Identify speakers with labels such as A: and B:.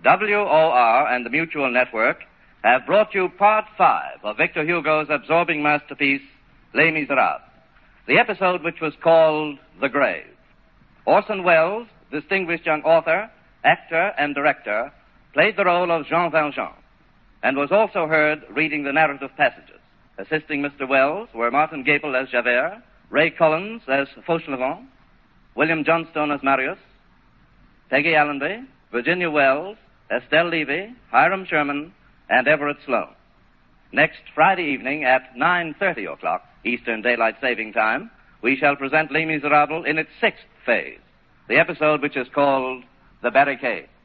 A: WOR and the Mutual Network have brought you Part 5 of Victor Hugo's absorbing masterpiece, Les Miserables, the episode which was called The Grave. Orson Welles, distinguished young author, actor, and director, played the role of Jean Valjean, and was also heard reading the narrative passages. Assisting Mr. Welles were Martin Gable as Javert, Ray Collins as Fauchelevent, William Johnstone as Marius, Peggy Allenby, Virginia Wells, Estelle Levy, Hiram Sherman, and Everett Sloane. Next Friday evening at 9:30 o'clock, Eastern Daylight Saving Time, we shall present Les Miserables in its sixth phase, the episode which is called The Barricade.